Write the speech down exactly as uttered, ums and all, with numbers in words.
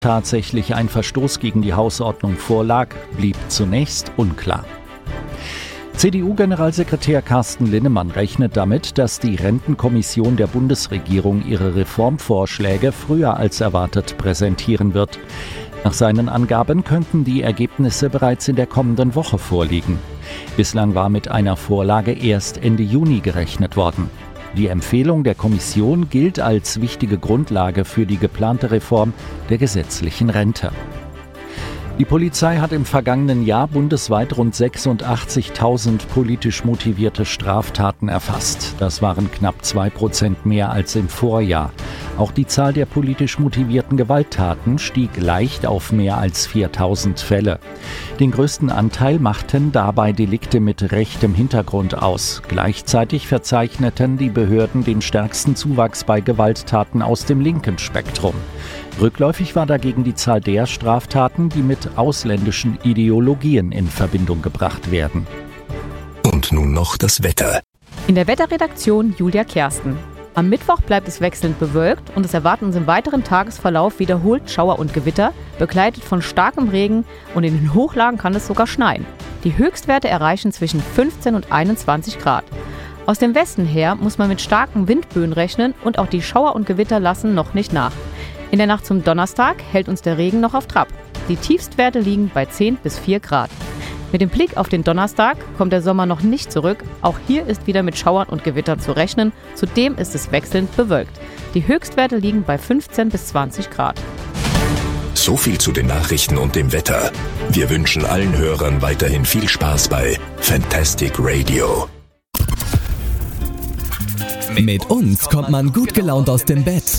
tatsächlich ein Verstoß gegen die Hausordnung vorlag, blieb zunächst unklar. C D U-Generalsekretär Carsten Linnemann rechnet damit, dass die Rentenkommission der Bundesregierung ihre Reformvorschläge früher als erwartet präsentieren wird. Nach seinen Angaben könnten die Ergebnisse bereits in der kommenden Woche vorliegen. Bislang war mit einer Vorlage erst Ende Juni gerechnet worden. Die Empfehlung der Kommission gilt als wichtige Grundlage für die geplante Reform der gesetzlichen Rente. Die Polizei hat im vergangenen Jahr bundesweit rund sechsundachtzigtausend politisch motivierte Straftaten erfasst. Das waren knapp zwei Prozent mehr als im Vorjahr. Auch die Zahl der politisch motivierten Gewalttaten stieg leicht auf mehr als viertausend Fälle. Den größten Anteil machten dabei Delikte mit rechtem Hintergrund aus. Gleichzeitig verzeichneten die Behörden den stärksten Zuwachs bei Gewalttaten aus dem linken Spektrum. Rückläufig war dagegen die Zahl der Straftaten, die mit ausländischen Ideologien in Verbindung gebracht werden. Und nun noch das Wetter. In der Wetterredaktion Julia Kersten. Am Mittwoch bleibt es wechselnd bewölkt und es erwarten uns im weiteren Tagesverlauf wiederholt Schauer und Gewitter, begleitet von starkem Regen, und in den Hochlagen kann es sogar schneien. Die Höchstwerte erreichen zwischen fünfzehn und einundzwanzig Grad. Aus dem Westen her muss man mit starken Windböen rechnen und auch die Schauer und Gewitter lassen noch nicht nach. In der Nacht zum Donnerstag hält uns der Regen noch auf Trab. Die Tiefstwerte liegen bei zehn bis vier Grad. Mit dem Blick auf den Donnerstag kommt der Sommer noch nicht zurück. Auch hier ist wieder mit Schauern und Gewittern zu rechnen. Zudem ist es wechselnd bewölkt. Die Höchstwerte liegen bei fünfzehn bis zwanzig Grad. So viel zu den Nachrichten und dem Wetter. Wir wünschen allen Hörern weiterhin viel Spaß bei Fantastic Radio. Mit uns kommt man gut gelaunt aus dem Bett.